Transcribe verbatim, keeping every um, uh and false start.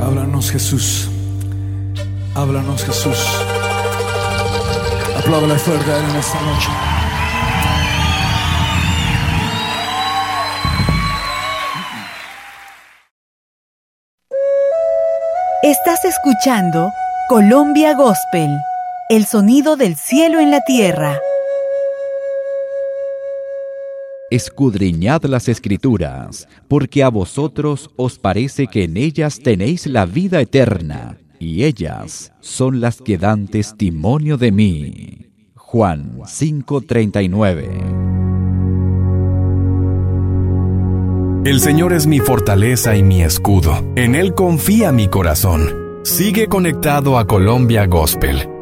Háblanos, Jesús. Háblanos, Jesús. Apláudale fuerte a Él en esta noche. Estás escuchando Colombia Gospel, el sonido del cielo en la tierra. Escudriñad las Escrituras, porque a vosotros os parece que en ellas tenéis la vida eterna, y ellas son las que dan testimonio de mí. Juan cinco treinta y nueve. El Señor es mi fortaleza y mi escudo. En Él confía mi corazón. Sigue conectado a Colombia Gospel.